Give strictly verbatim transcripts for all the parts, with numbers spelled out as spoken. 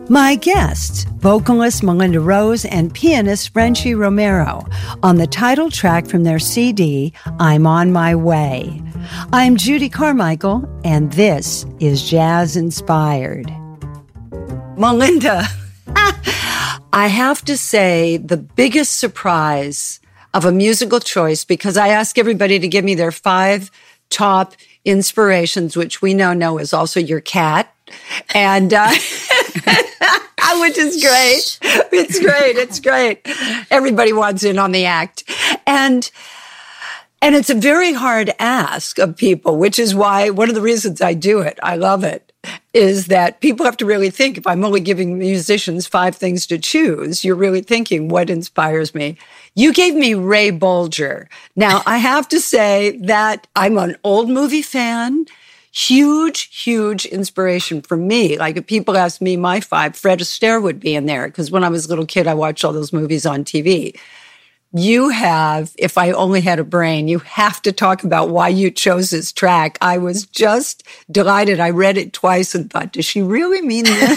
My guests, vocalist Melinda Rose and pianist Frenchie Romero, on the title track from their C D, I'm on My Way. I'm Judy Carmichael, and this is Jazz Inspired. Melinda, I have to say the biggest surprise of a musical choice, because I ask everybody to give me their five top inspirations, which we now know is also your cat. And, uh, which is great. It's great. It's great. Everybody wants in on the act. And, and it's a very hard ask of people, which is why one of the reasons I do it, I love it, is that people have to really think, if I'm only giving musicians five things to choose, you're really thinking, what inspires me? You gave me Ray Bolger. Now, I have to say that I'm an old movie fan. Huge, huge inspiration for me. Like, if people ask me my five, Fred Astaire would be in there, because when I was a little kid, I watched all those movies on T V. You have, If I Only Had a Brain, you have to talk about why you chose this track. I was just delighted. I read it twice and thought, does she really mean this?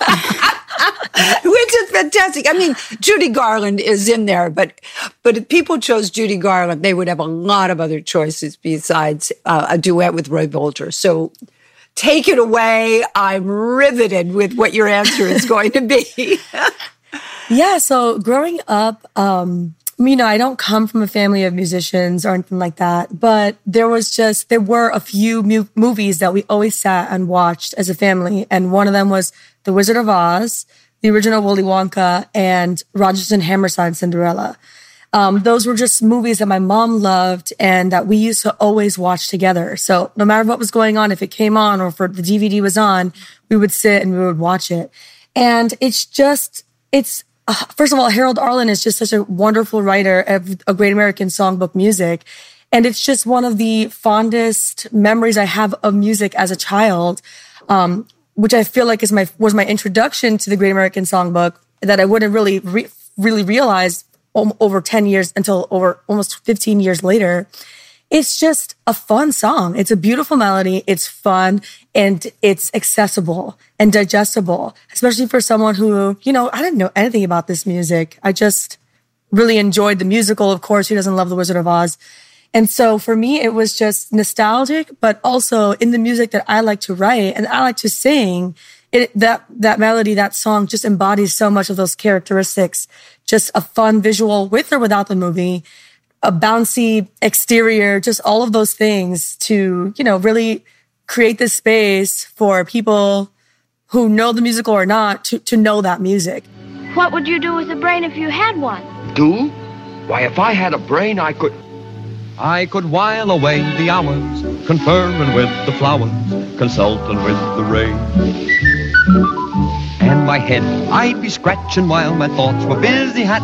Which is fantastic. I mean, Judy Garland is in there, but but if people chose Judy Garland, they would have a lot of other choices besides uh, a duet with Ray Bolger. So take it away. I'm riveted with what your answer is going to be. Yeah, so growing up, um, you know, I don't come from a family of musicians or anything like that, but there was just, there were a few mu- movies that we always sat and watched as a family. And one of them was The Wizard of Oz, the original Willy Wonka, and Rodgers and Hammerstein Cinderella. Um, those were just movies that my mom loved and that we used to always watch together. So no matter what was going on, if it came on or if the D V D was on, we would sit and we would watch it. And it's just, it's, uh, first of all, Harold Arlen is just such a wonderful writer of a Great American Songbook music. And it's just one of the fondest memories I have of music as a child. Um, which I feel like is my was my introduction to the Great American Songbook, that I wouldn't really re- really realize over ten years until over almost fifteen years later. It's just a fun song. It's a beautiful melody. It's fun and it's accessible and digestible, especially for someone who, you know, I didn't know anything about this music. I just really enjoyed the musical. Of course, who doesn't love The Wizard of Oz? And so for me, it was just nostalgic, but also in the music that I like to write and I like to sing, it, that, that melody, that song just embodies so much of those characteristics. Just a fun visual with or without the movie, a bouncy exterior, just all of those things to, you know, really create this space for people who know the musical or not to, to know that music. What would you do with a brain if you had one? Do? Why, if I had a brain, I could... I could while away the hours, conferring with the flowers, consulting with the rain. And my head I'd be scratching while my thoughts were busy